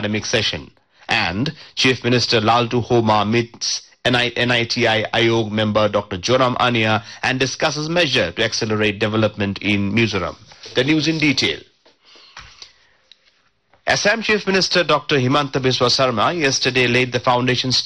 academic session. And Chief Minister Laltu Homa meets NITI Ayog member Dr. Joram Ania and discusses measures to accelerate development in Mizoram. The news in detail. Assam Chief Minister Dr. Himanta Biswa Sarma yesterday laid the foundation